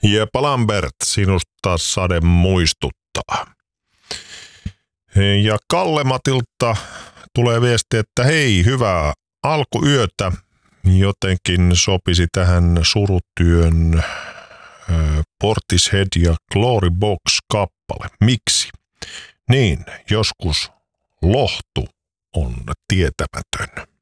Jepa Lambert, sinusta sade muistuttaa. Ja Kalle Matilta tulee viesti, että hei, hyvää alkuyötä. Jotenkin sopisi tähän surutyön Portishead ja Glory Box kappale. Miksi? Niin, joskus lohtu on tietämätön.